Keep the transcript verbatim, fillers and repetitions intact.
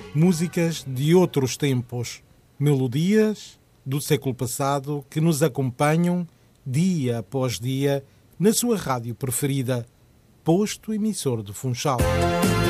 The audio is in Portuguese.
Músicas de outros tempos, melodias do século passado que nos acompanham dia após dia na sua rádio preferida, posto emissor de Funchal.